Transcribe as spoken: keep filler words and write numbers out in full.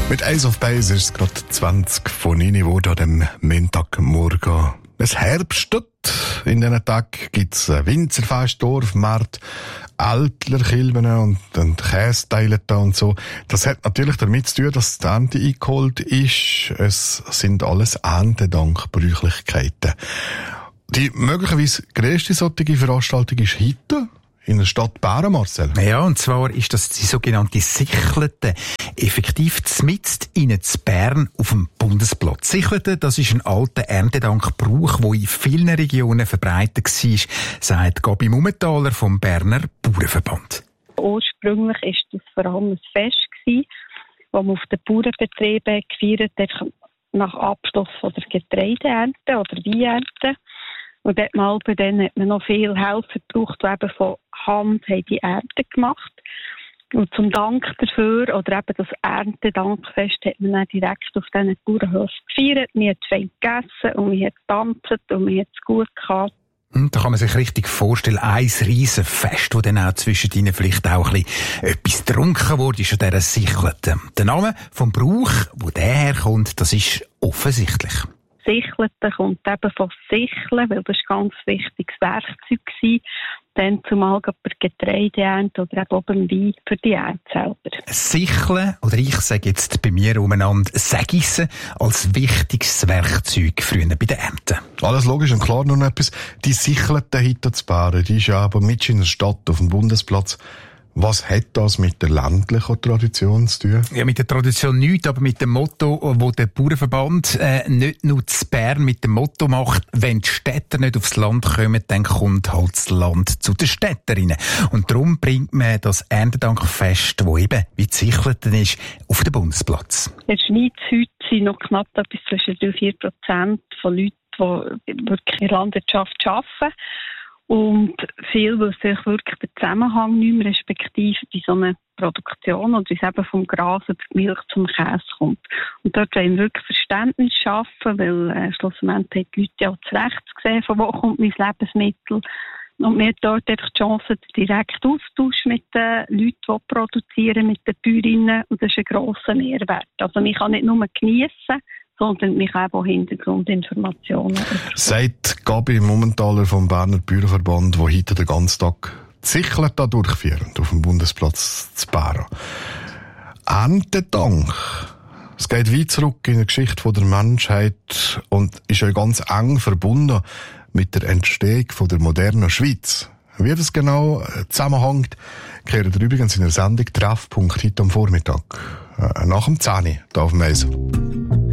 Mit Ace of Base ist es gerade zwanzig von neun Uhr an dem Montagmorgen. Es herbstet. In diesen Tagen gibt es ein Winzerfest, Dorfmarkt, Ältlerkilben und, und Kästeile da und so. Das hat natürlich damit zu tun, dass die Ernte eingeholt ist. Es sind alles Erntedankbräuchlichkeiten. Die möglicherweise grösste solche Veranstaltung ist heute in der Stadt Bären, Marcel. Ja, und zwar ist das die sogenannte Sichlelte. Effektiv zmitzt in Bern auf dem Bundesplatz. Sichlelte, das ist ein alter Erntedankbrauch, der in vielen Regionen verbreitet war, sagt Gabi Mummentaler vom Berner Bauernverband. Ursprünglich war das vor allem ein Fest, das man auf den Bauernbetrieben gefeiert hat, nach Abschluss von der Getreideernte oder Weinernte. Und dort mal bei denen hat man noch viel Helfer gebraucht, die eben von Hand haben die Ernte gemacht. Und zum Dank dafür, oder eben das Erntedankfest, hat man dann direkt auf diesen Bauernhöfen gefeiert. Man hat fein gegessen und man hat getanzt und man hat es gut gehabt. Da kann man sich richtig vorstellen, ein riesen Fest, wo dann auch zwischen ihnen vielleicht auch ein bisschen etwas getrunken wurde, ist an dieser Sichlelte. Der Name vom Brauch, wo der herkommt, das ist offensichtlich. Sichlelte kommt eben von Sicheln, weil das ein ganz wichtiges Werkzeug war. Dann zumal bei Getreideernte oder eben auch beim Wein für die Ernte selber. Sicheln, oder ich sage jetzt bei mir umeinander Sägissen, als wichtiges Werkzeug früher bei der Ernte. Alles logisch und klar, nur noch etwas. Die Sichlelte hinter zu Bären, die ist ja aber mit in der Stadt auf dem Bundesplatz. Was hat das mit der ländlichen Tradition zu tun? Ja, mit der Tradition nichts, aber mit dem Motto, wo der Bauernverband äh, nicht nur zu Bern mit dem Motto macht, wenn die Städter nicht aufs Land kommen, dann kommt halt das Land zu den Städterinnen. Und darum bringt man das Erntedankfest, das eben wie die Sichlelte ist, auf den Bundesplatz. In der Schweiz heute sind noch knapp etwas zwischen drei und vier Prozent von Leuten, die wirklich in der Landwirtschaft arbeiten. Und viel, weil sich wirklich der Zusammenhang nicht mehr, respektive bei so einer Produktion oder wie es eben vom Gras über die Milch zum Käse kommt. Und dort wollen wir wirklich Verständnis schaffen, weil äh, schlussendlich haben die Leute ja auch zurecht gesehen, von wo kommt mein Lebensmittel. Und wir haben dort einfach die Chance, den direkten Austausch mit den Leuten, die produzieren, mit den Bäuerinnen. Und das ist ein grosser Mehrwert. Also man kann nicht nur geniessen, sondern mich auch Hintergrundinformationen. Sagt Gabi Mummentaler vom Berner Bauernverband, der heute den ganzen Tag die Sichlelte durchführen auf dem Bundesplatz zu Bären. Erntedank. Es geht weit zurück in der Geschichte der Menschheit und ist ja ganz eng verbunden mit der Entstehung der modernen Schweiz. Wie das genau zusammenhängt, kehrt ihr übrigens in der Sendung Treffpunkt heute am Vormittag. Nach dem zehn Uhr hier auf dem Eis.